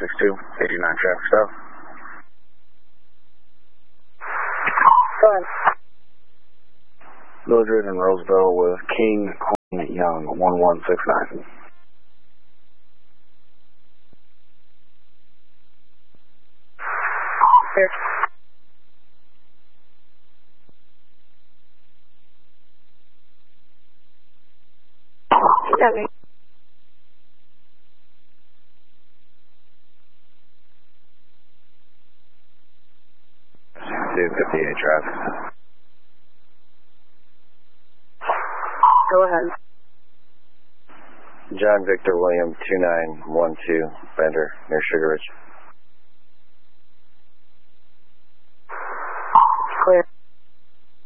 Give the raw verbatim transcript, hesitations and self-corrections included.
six two, eighty-nine traffic stop. Go ahead. Mildred and Roseville with King, Queen, Young, one one six nine. Here. Okay. two fifty-eight traffic. Go ahead. John Victor William two nine one two, Bender, near Sugar Ridge.